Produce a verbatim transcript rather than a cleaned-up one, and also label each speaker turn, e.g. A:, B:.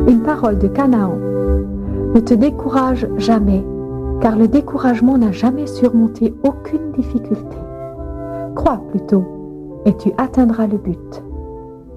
A: Une parole de Canaan. Ne te décourage jamais, car le découragement n'a jamais surmonté aucune difficulté. Crois plutôt, et tu atteindras le but.